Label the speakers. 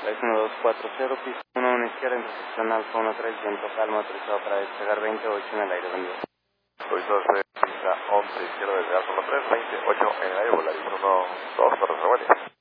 Speaker 1: Es 1240, piso 1, una izquierda, intersección Alfa 13, viento calma, autorizado para despegar 28 en el aire, buen día.
Speaker 2: Autorizado pista 11, izquierda desde Alfa 3, 28 en el aire, Volaris 1, 2, Torres Revueltas.